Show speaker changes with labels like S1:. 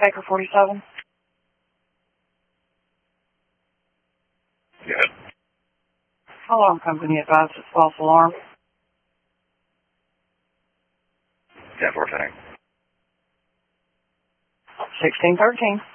S1: Baker 47.
S2: Go ahead.
S1: Alarm company advised it's false alarm.
S2: 10-4, 10.
S1: 1613.